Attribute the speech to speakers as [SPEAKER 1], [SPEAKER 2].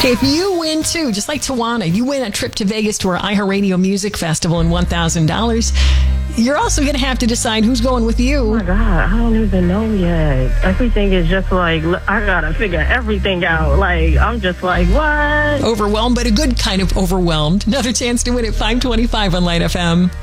[SPEAKER 1] If you win too, just like Tawana, you win a trip to Vegas to our iHeartRadio Music Festival and $1,000. You're also going to have to decide who's going with you.
[SPEAKER 2] Oh my God, I don't even know yet. Everything is just like, I gotta figure everything out. Like, I'm just like, what?
[SPEAKER 1] Overwhelmed, but a good kind of overwhelmed. Another chance to win at 525 on Light FM.